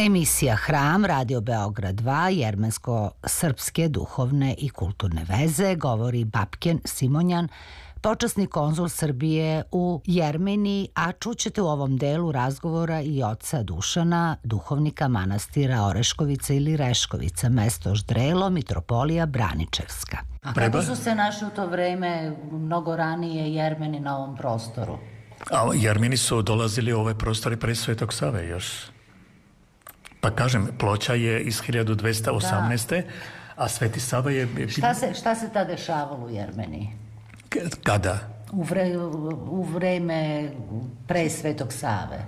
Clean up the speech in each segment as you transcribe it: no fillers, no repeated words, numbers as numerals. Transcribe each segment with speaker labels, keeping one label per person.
Speaker 1: Emisija Hram, Radio Beograd 2, jermensko-srpske duhovne i kulturne veze, govori Bapken Simonjan, počasni konzul Srbije u Jermeniji, a čućete u ovom delu razgovora i oca Dušana, duhovnika manastira Oreškovica ili Reškovica, mesto Ždrelo, mitropolija Braničevska. A kako su se našli u to vreme mnogo ranije Jermeni na ovom prostoru?
Speaker 2: Jermeni su dolazili u ove prostore pre Svetog Save još. Pa kažem, Ploča je iz 1218. Da. A Sveti Sava je...
Speaker 1: Šta se tada dešavalo u Jermeniji?
Speaker 2: Kada?
Speaker 1: U vreme pre Svetog Save.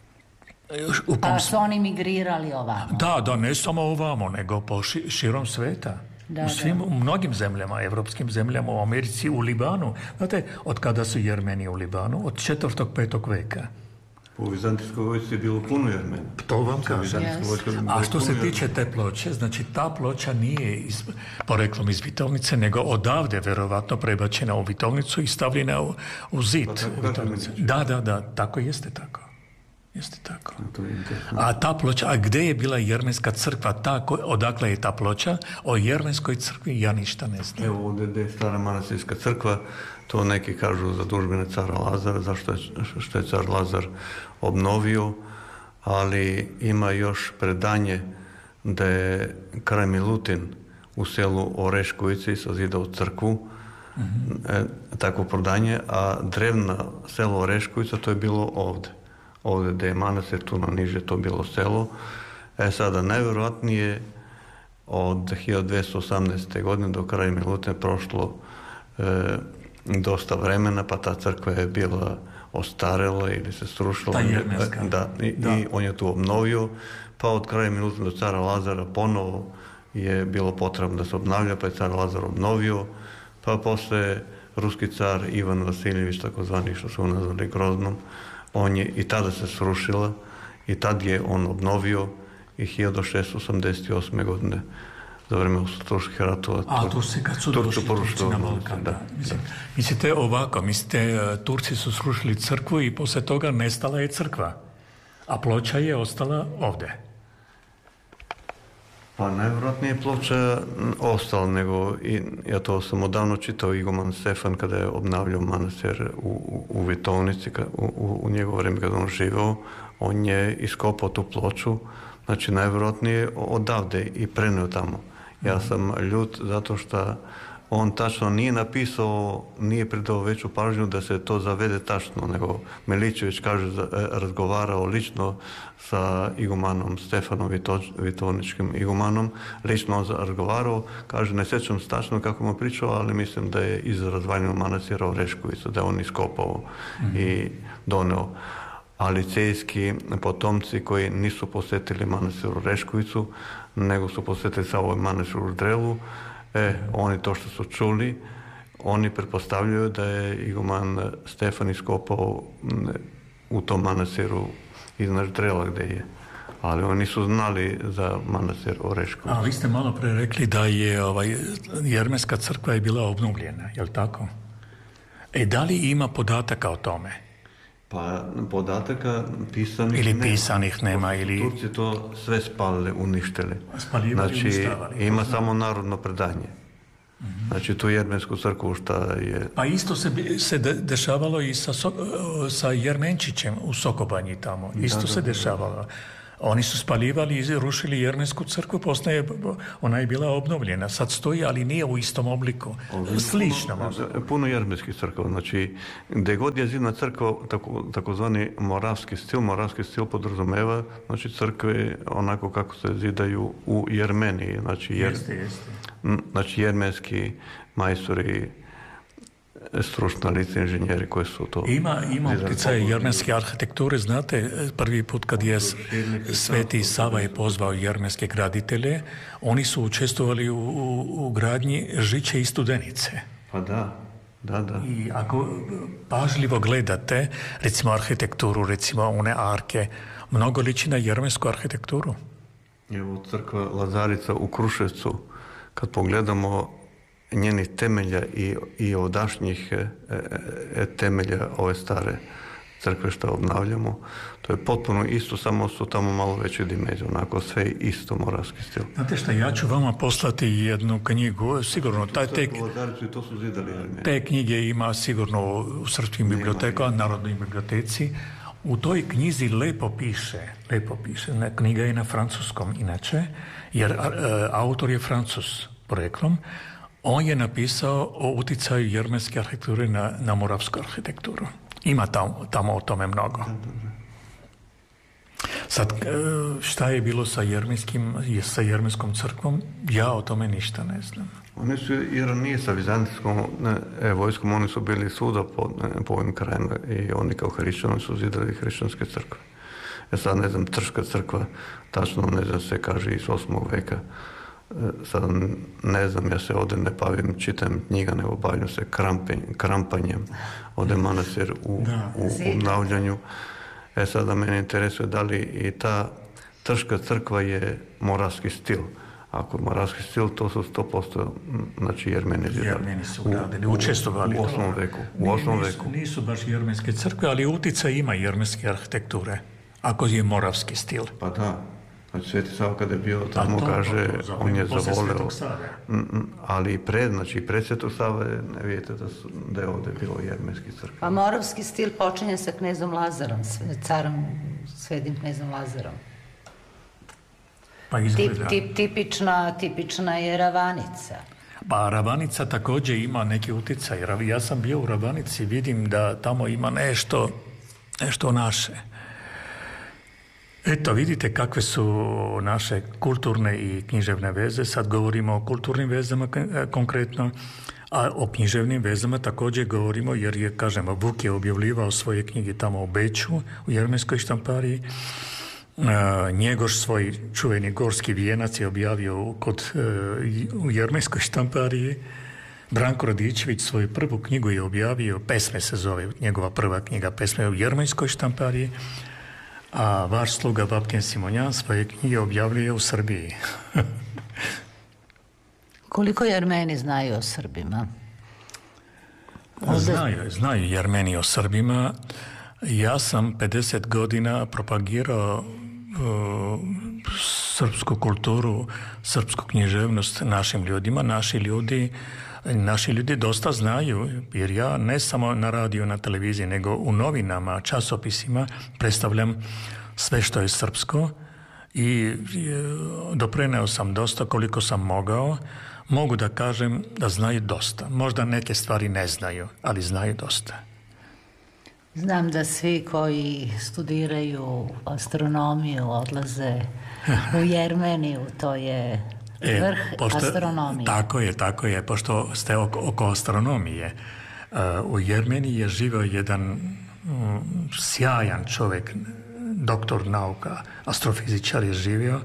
Speaker 1: Pa su oni migrirali ovamo?
Speaker 2: Da, ne samo ovamo, nego po širom sveta. U mnogim zemljama, evropskim zemljama, u Americi, u Libanu. Znate, od kada su Jermeni u Libanu? Od 4. 5. veka.
Speaker 3: U Vizantijskoj vojsci je bilo puno Jermena.
Speaker 2: To vam kažem. A što se tiče te ploče, znači ta ploča nije poreklom iz Vitovnice, nego odavde verovatno prebačena u Vitovnicu i stavljena u zid. Da, tako jeste tako. Jeste tako. A ta ploča, a gde je bila Jermenska crkva, odakle je ta ploča? O Jermenskoj crkvi ja ništa ne znam.
Speaker 3: Evo ovdje gde je stara manastirska crkva, to neki kažu za dužbine cara Lazara, zašto što je car Lazar obnovio, ali ima još predanje da je kralj Milutin u selu Oreškovici sazidao crkvu, takvo predanje, a drevna selo Oreškovica to je bilo ovdje gde je manastir, tu na niže to bilo selo. Sada najvjerojatnije od 1218. godine do kraja Milutin prošlo dosta vremena, pa ta crkva je bila ostarela ili se srušila. I on je tu obnovio, pa od kraja Milutina do cara Lazara ponovo je bilo potrebno da se obnavlja, pa je car Lazar obnovio, pa posle ruski car Ivan Vasiljević, takozvani što su nazvali Groznom, on je i tada se srušila i tad je on obnovio i 1688. godine za vreme Ostruških ratova.
Speaker 2: A tu se kad su došli Turci na Balkan. Da. Mislite, Turci su srušili crkvu i posle toga nestala je crkva, a ploča je ostala ovde.
Speaker 3: Pa najvjerojatnije Ploča ostala, nego ja to sam odavno čitao, iguman Stefan kada je obnavljao manastir u Vitovnici, u njegovo vreme kada on živeo, on je iskopao tu ploču, znači najvjerojatnije odavde i preneo tamo. Ja sam ljut zato što on tačno nije napisao, nije pridao veću pažnju da se to zavede tačno, nego Milićević kaže razgovarao lično sa igumanom Stefanom Vitovničkim igumanom, lično on razgovarao, kaže ne sjećam se tačno kako mu pričao, ali mislim da je iz razvaljenog manastira Oreškovica, da je on iskopao i doneo. A licejski potomci koji nisu posjetili manastir Oreškovicu, nego su posjetili samo ovaj manastir u Ždrelu, oni to što su čuli, oni pretpostavljaju da je iguman Stefan iskopao u tom manastiru iznad Ždrela gde je. Ali oni nisu znali za manastir Orešković.
Speaker 2: A vi ste malo pre rekli da je Jermenska crkva je bila obnovljena, je li tako? Da li ima podataka o tome?
Speaker 3: Pa podataka pisanih
Speaker 2: ili pisanih nema.
Speaker 3: Turci to sve spalili, uništili. Znači ima samo narodno predanje. Znači tu Jermensku crkvu šta je...
Speaker 2: Pa isto se dešavalo i sa Jermenčićem u Sokobanji tamo. Isto se dešavalo. Oni su spaljivali i rušili Jermensku crkvu, poslije ona je bila obnovljena. Sad stoji, ali nije u istom obliku. Slično možda.
Speaker 3: Puno jermenskih crkva. Znači, gde god je zidna crkva, takozvani moravski stil podrazumeva, znači crkve onako kako se zidaju u Jermeniji. Znači, jermenski majstori, stručna lica, inženjeri koji su to...
Speaker 2: Ima utjecaj jermenske arhitekture, znate, prvi put kad je Sveti Sava je pozvao jermenske graditelje, oni su učestvovali u gradnji Žiče i Studenice.
Speaker 3: Pa da.
Speaker 2: I ako pažljivo gledate, recimo arhitekturu, recimo one arke, mnogo liči na jermensku arhitekturu.
Speaker 3: Evo crkva Lazarica u Kruševcu, kad pogledamo njenih temelja i ovdašnjih temelja ove stare crkve što obnavljamo. To je potpuno isto, samo su tamo malo veće dimenzije, onako sve isto moravski stil.
Speaker 2: Znate šta, ja ću vama poslati jednu knjigu, sigurno te knjige ima sigurno u srpskim bibliotekama, Narodnoj biblioteci. U toj knjizi lepo piše, knjiga je na francuskom inače, jer autor je Francuz poreklom. On je napisao o uticaju jermenske arhitekture na moravsku arhitekturu. Ima tamo o tome mnogo. Sad, šta je bilo sa jermenskom crkvom, ja o tome ništa ne znam.
Speaker 3: Oni su, jer nije sa vizantijskom vojskom, oni su bili svuda po ovim krajima i oni kao hrišćani su zidali hrišćanske crkve. Ja sad ne znam, Trška crkva, tačno ne znam, se kaže iz 8. veka. Sad ne znam, ja se ovdje ne bavim, čitam knjiga, nego bavim se krampanjem. Ovdje manastir u obnavljanju. Sada mene interesuje da li i ta Trška crkva je moravski stil. Ako je moravski stil, to su 100%, znači Jermeni zidali.
Speaker 2: Jermeni su gradili, učestvovali.
Speaker 3: U 8. veku.
Speaker 2: Nisu baš jermenske crkve, ali utjecaj ima jermenske arhitekture, ako je moravski stil.
Speaker 3: Pa da. Znači, Sveti Sava kada je bio tamo, kaže, on je zavoleo. Ali pred Svetog Save, ne vidite da je ovdje bilo jermenski crkva.
Speaker 1: Pa moravski stil počinje sa knezom Lazarom, carom Svetim knezom Lazarom.
Speaker 2: Pa izgleda.
Speaker 1: Tipična je Ravanica.
Speaker 2: Pa Ravanica također ima neki utjecaj. Ja sam bio u Ravanici, vidim da tamo ima nešto naše. Eto, vidite kakve su naše kulturne i književne veze. Sad govorimo o kulturnim vezama konkretno, a o književnim vezama također govorimo, jer je, kažemo, Vuk je objavljivao svoje knjige tamo u Beču, u jermenskoj štampariji. Njegoš svoj čuveni Gorski vijenac je objavio u jermenskoj štampariji. Branko Radičević svoju prvu knjigu je objavio, Pesme se zove, njegova prva knjiga Pesme u jermenskoj štampariji. A vaš sluga Baptjen Simonjan svoje knjige objavljuje u Srbiji.
Speaker 1: Koliko Jermeni znaju o Srbima?
Speaker 2: Znaju Jermeni o Srbima. Ja sam 50 godina propagirao srpsku kulturu, srpsku književnost našim ljudima. Naši ljudi dosta znaju, jer ja ne samo na radiju, na televiziji, nego u novinama, časopisima predstavljam sve što je srpsko i doprineo sam dosta koliko sam mogao. Mogu da kažem da znaju dosta. Možda neke stvari ne znaju, ali znaju dosta.
Speaker 1: Znam da svi koji studiraju astronomiju odlaze u Jermeniju, to je vrh astronomije.
Speaker 2: Tako je, pošto ste oko astronomije. U Jermeniji je živio jedan sjajan čovjek, doktor nauka, astrofizičar je živio,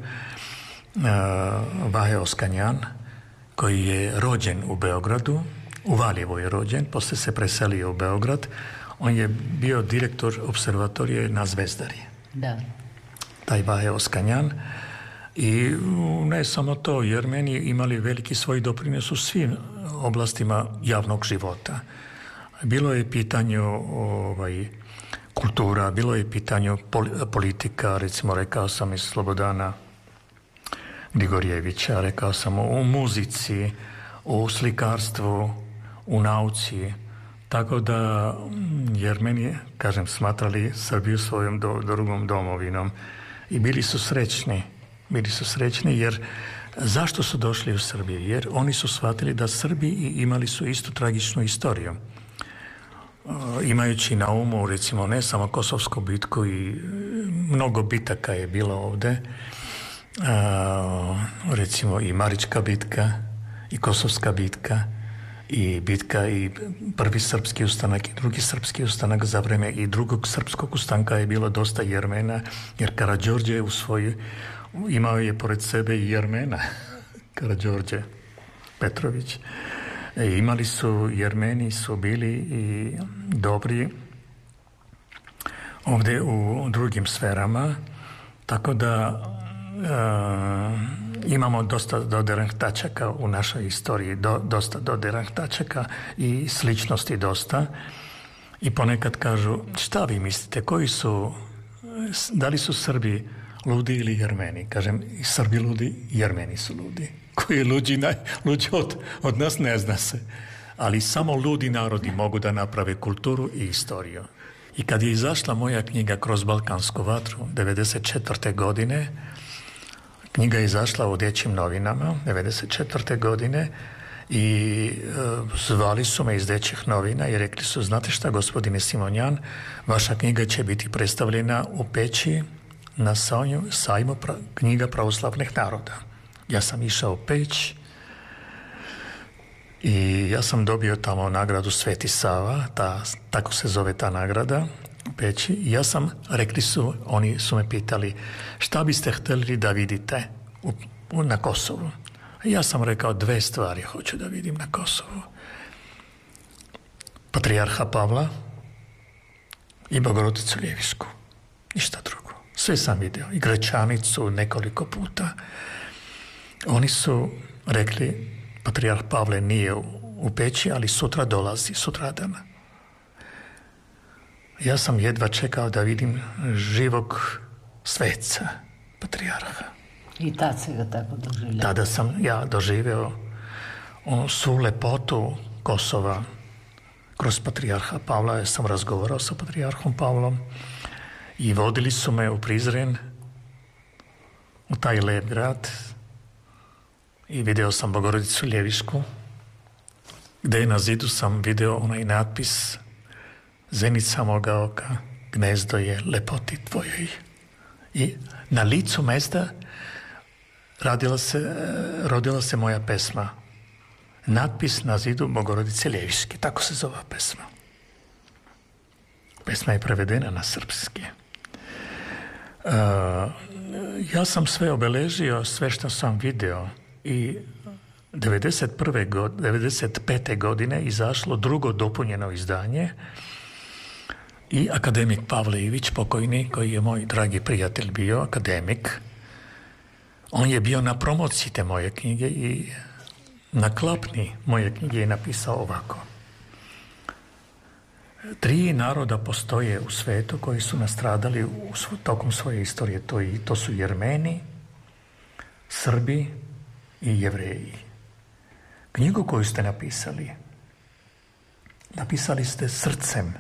Speaker 2: Vahe Oskanjan, koji je rođen u Beogradu, u Valjevu je rođen, poslije se preselio u Beograd. On je bio direktor observatorije na Zvezdari.
Speaker 1: Da.
Speaker 2: Taj Vahe Oskanjan. I ne samo to, Jermeni imali veliki svoj doprinos u svim oblastima javnog života. Bilo je pitanju kultura, bilo je pitanju politika, recimo rekao sam iz Slobodana Grigorjevića, rekao sam u muzici, u slikarstvu, u nauci. Tako da Jermeni, kažem, smatrali Srbiju svojom drugom domovinom i bili su srećni jer zašto su došli u Srbiju? Jer oni su shvatili da Srbi imali su istu tragičnu istoriju. Imajući na umu, recimo, ne samo Kosovsku bitku i mnogo bitaka je bilo ovde, recimo i Marička bitka i Kosovska bitka i bitka i prvi srpski ustanak i drugi srpski ustanak za vreme i drugog srpskog ustanka je bilo dosta Jermena, jer Karađorđe imao je pored sebe i Jermena, Karađorđe Petrović. Imali su, Jermeni su bili i dobri ovdje u drugim sferama, tako da imamo dosta dodirnih tačaka u našoj istoriji, dosta dodirnih tačaka i sličnosti dosta. I ponekad kažu, šta vi mislite, da li su Srbi ludi ili Jermeni? Kažem, i Srbi ludi, i Jermeni su ludi. Koji je luđi od nas ne zna se. Ali samo ludi narodi mogu da naprave kulturu i istoriju. I kad je izašla moja knjiga Kroz Balkansku vatru 1994. godine, knjiga je izašla u Dječjim novinama 1994. godine i zvali su me iz Dječjih novina i rekli su, znate šta, gospodine Simonjan, vaša knjiga će biti predstavljena u Peći na sajmu knjiga pravoslavnih naroda. Ja sam išao u Peć i ja sam dobio tamo nagradu Sveti Sava, tako se zove ta nagrada u Peći. I oni su me pitali, šta biste htjeli da vidite na Kosovu? Ja sam rekao, 2 stvari hoću da vidim na Kosovu. Patrijarha Pavla i Bogorodicu Ljevišku. Ništa drugo. Sve sam vidio. I Grečanicu nekoliko puta. Oni su rekli, Patrijarh Pavle nije u Peći, ali sutra dolazi, sutradan. Ja sam jedva čekao da vidim živog sveca, patrijarha.
Speaker 1: I tad se ga tako doživljava?
Speaker 2: Tada sam ja doživeo svu lepotu Kosova. Kroz patrijarha Pavla ja sam razgovarao sa patrijarhom Pavlom i vodili su me u Prizren, u taj lep grad, i video sam Bogorodicu Ljevišku, gdje na zidu sam video onaj natpis, zenica moga oka, gnezdo je lepoti tvojoj. I na licu mesta rodila se moja pesma. Natpis na zidu Bogorodice Ljeviške, tako se zove pesma. Pesma je prevedena na srpski. Ja sam sve obeležio, sve što sam video, i 95. godine izašlo drugo dopunjeno izdanje i akademik Pavle Ivić, pokojni, koji je moj dragi prijatelj bio, akademik, on je bio na promociji te moje knjige i na klapni moje knjige je napisao ovako. 3 naroda postoje u svetu koji su nastradali tokom svoje istorije. To su Jermeni, Srbi i Jevreji. Knjigu koju ste napisali ste srcem.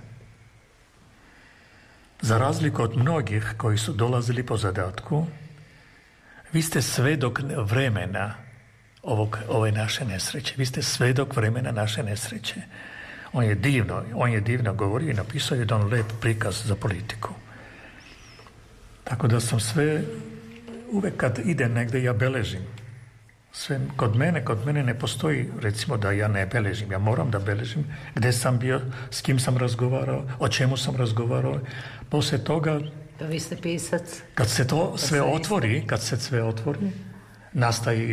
Speaker 2: Za razliku od mnogih koji su dolazili po zadatku, vi ste svedok vremena ove naše nesreće. Vi ste svedok vremena naše nesreće. On je divno govorio i napisao jedan lep prikaz za politiku. Tako da sam sve, uvek kad idem negdje, ja beležim. Sve kod mene ne postoji, recimo, da ja ne beležim. Ja moram da beležim gdje sam bio, s kim sam razgovarao, o čemu sam razgovarao. Poslije toga,
Speaker 1: vi ste pisac.
Speaker 2: Kad se sve otvori, nastaje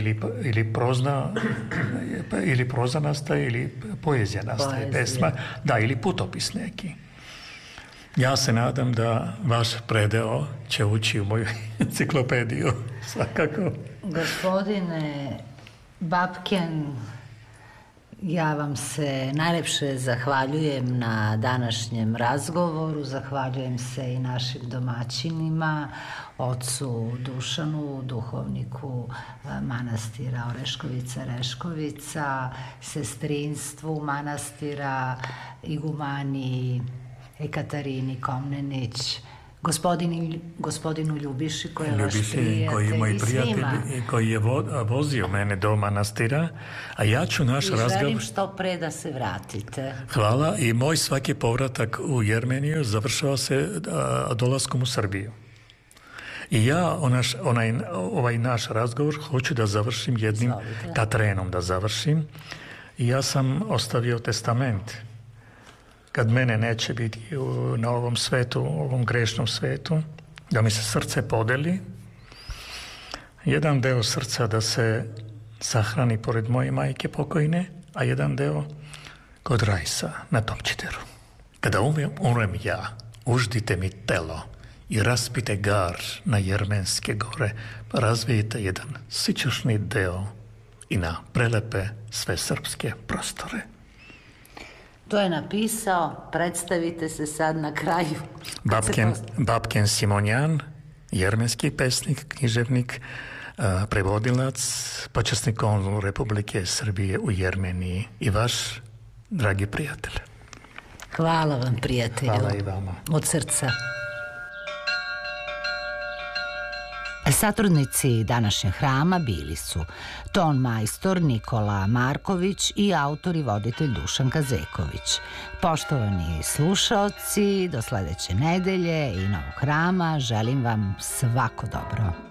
Speaker 2: ili proza nastaje, ili poezija nastaje, pesma, ili putopis neki. Ja se nadam da vaš predeo će ući u moju enciklopediju, svakako.
Speaker 1: Gospodine Bapken, ja vam se najlepše zahvaljujem na današnjem razgovoru, zahvaljujem se i našim domaćinima, ocu Dušanu, duhovniku manastira Oreškovica, sestrinstvu manastira, igumani Ekatarini Komnenić, gospodinu Ljubiši koji je vaš prijatelj,
Speaker 2: koji je moj prijatelj i koji je vozio mene do manastira, a ja ću naš razgovor...
Speaker 1: želim što pre da se vratite.
Speaker 2: Hvala, i moj svaki povratak u Jermeniju završava se dolaskom u Srbiju. I ja ovaj naš razgovor hoću da završim jednim Katrenom da završim. I ja sam ostavio testament. Kad mene neće biti na ovom svetu, ovom grešnom svetu, da mi se srce podeli, jedan deo srca da se sahrani pored moje majke pokojne, a jedan deo kod Rajsa na Topčiteru. Kada umrem ja, uždite mi telo i raspite gar na Jermenske gore, pa razvijete jedan sićušni deo i na prelepe sve srpske prostore.
Speaker 1: To je napisao, predstavite se sad na kraju.
Speaker 2: Babken Simonjan, jermenski pesnik, književnik, prevodilac, počasni konzul Republike Srbije u Jermeniji i vaš dragi prijatelj.
Speaker 1: Hvala vam, prijatelju.
Speaker 2: Hvala i vama.
Speaker 1: Od srca. Satrudnici današnjeg hrama bili su ton majstor Nikola Marković i autor i voditelj Dušan Kazeković. Poštovani slušaoci, do sledeće nedelje i novog hrama želim vam svako dobro.